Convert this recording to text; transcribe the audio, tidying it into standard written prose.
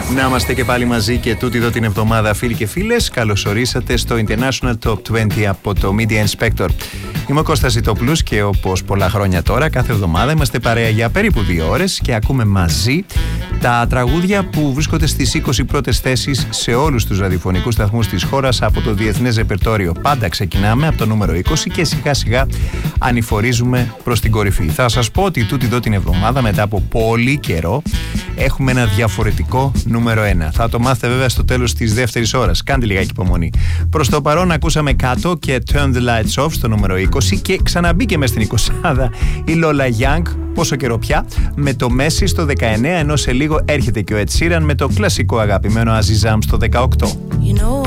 Να είμαστε και πάλι μαζί και τούτη εδώ την εβδομάδα, φίλοι και φίλες. Καλώς ορίσατε στο International Top 20 από το Media Inspector. Είμαι ο Κώστας Ζητόπουλος και όπως πολλά χρόνια τώρα, κάθε εβδομάδα είμαστε παρέα για περίπου 2 ώρες και ακούμε μαζί τα τραγούδια που βρίσκονται στις 20 πρώτες θέσεις σε όλους τους ραδιοφωνικούς σταθμούς της χώρας από το διεθνές ρεπερτόριο. Πάντα ξεκινάμε από το νούμερο 20 και σιγά σιγά ανηφορίζουμε προς την κορυφή. Θα σας πω ότι τούτη εδώ την εβδομάδα, μετά από πολύ καιρό, έχουμε ένα διαφορετικό νούμερο 1. Θα το μάθετε βέβαια στο τέλος της δεύτερης ώρας. Κάντε λιγάκι υπομονή. Προς το παρόν ακούσαμε κάτω και Turn the Lights Off στο νούμερο 20 και ξαναμπήκε μες στην 20 η Lola Young, πόσο καιρό πια, με το Messi στο 19, ενώ σε λίγο έρχεται και ο Ed Sheeran με το κλασικό αγαπημένο Azizam στο 18. You know